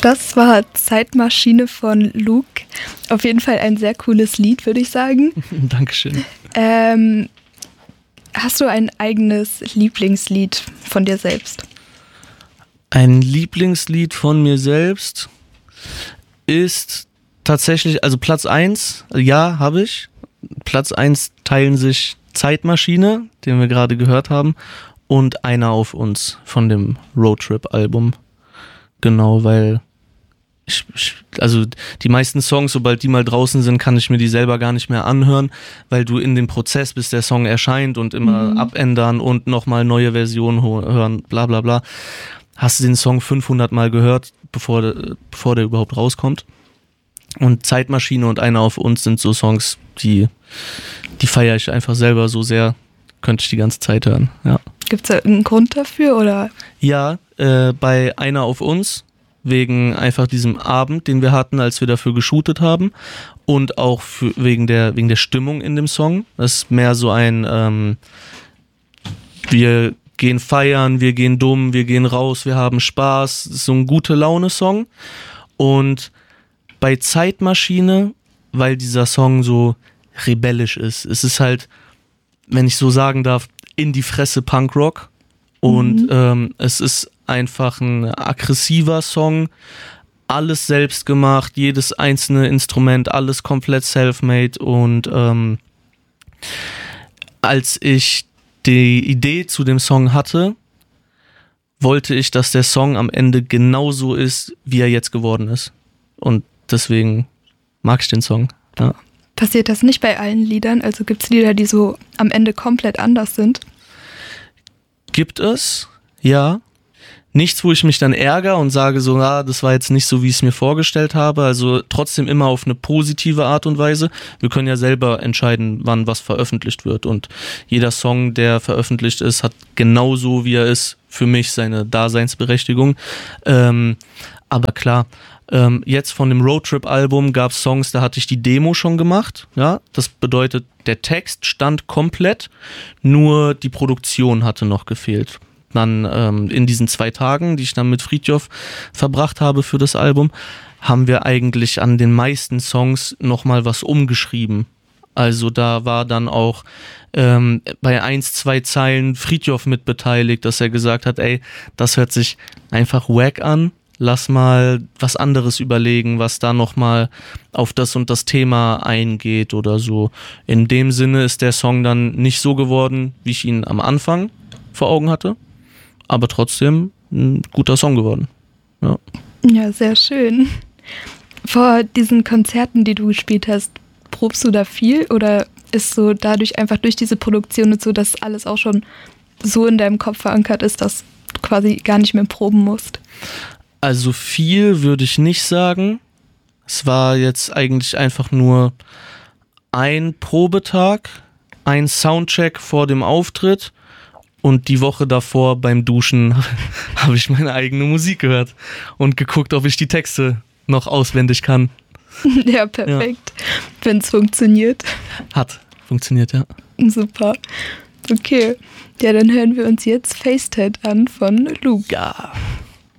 Das war Zeitmaschine von Luke. Auf jeden Fall ein sehr cooles Lied, würde ich sagen. Dankeschön. Hast du ein eigenes Lieblingslied von dir selbst? Ein Lieblingslied von mir selbst ist tatsächlich, also Platz 1, ja, habe ich. Platz 1 teilen sich Zeitmaschine, den wir gerade gehört haben, und Einer auf uns von dem Roadtrip-Album. Genau, weil also die meisten Songs, sobald die mal draußen sind, kann ich mir die selber gar nicht mehr anhören, weil du in dem Prozess, bis der Song erscheint und immer abändern und nochmal neue Versionen hören, bla bla bla. Hast du den Song 500 Mal gehört, bevor der überhaupt rauskommt. Und Zeitmaschine und Einer auf uns sind so Songs, die feiere ich einfach selber so sehr, könnte ich die ganze Zeit hören. Ja. Gibt es da einen Grund dafür, oder? Ja, bei Einer auf uns, wegen einfach diesem Abend, den wir hatten, als wir dafür geshootet haben, und auch wegen der Stimmung in dem Song. Das ist mehr so ein wir gehen feiern, wir gehen dumm, wir gehen raus, wir haben Spaß. Das ist so ein Gute-Laune-Song. Und bei Zeitmaschine, weil dieser Song so rebellisch ist, es ist halt, wenn ich so sagen darf, in die Fresse Punkrock. Und es ist einfach ein aggressiver Song, alles selbst gemacht, jedes einzelne Instrument, alles komplett self-made. Und als ich die Idee zu dem Song hatte, wollte ich, dass der Song am Ende genauso ist, wie er jetzt geworden ist. Und deswegen mag ich den Song. Ja. Passiert das nicht bei allen Liedern? Also gibt es Lieder, die so am Ende komplett anders sind? Gibt es, ja. Nichts, wo ich mich dann ärgere und sage so, das war jetzt nicht so, wie ich es mir vorgestellt habe. Also trotzdem immer auf eine positive Art und Weise. Wir können ja selber entscheiden, wann was veröffentlicht wird. Und jeder Song, der veröffentlicht ist, hat genauso, wie er ist, für mich seine Daseinsberechtigung. Aber klar, jetzt von dem Roadtrip-Album gab es Songs, da hatte ich die Demo schon gemacht. Ja? Das bedeutet, der Text stand komplett, nur die Produktion hatte noch gefehlt. Dann in diesen 2 Tagen, die ich dann mit Fridtjof verbracht habe für das Album, haben wir eigentlich an den meisten Songs nochmal was umgeschrieben. Also da war dann auch bei 1, 2 Zeilen Fridtjof mit beteiligt, dass er gesagt hat, ey, das hört sich einfach wack an, lass mal was anderes überlegen, was da nochmal auf das und das Thema eingeht oder so. In dem Sinne ist der Song dann nicht so geworden, wie ich ihn am Anfang vor Augen hatte. Aber trotzdem ein guter Song geworden. Ja. Ja, sehr schön. Vor diesen Konzerten, die du gespielt hast, probst du da viel oder ist so dadurch einfach durch diese Produktion und so, dass alles auch schon so in deinem Kopf verankert ist, dass du quasi gar nicht mehr proben musst? Also viel würde ich nicht sagen. Es war jetzt eigentlich einfach nur ein Probetag, ein Soundcheck vor dem Auftritt. Und die Woche davor beim Duschen habe ich meine eigene Musik gehört und geguckt, ob ich die Texte noch auswendig kann. Ja, perfekt. Ja. Wenn es funktioniert. Hat funktioniert, ja. Super. Okay. Ja, dann hören wir uns jetzt FaceTite an von Luke. Ja.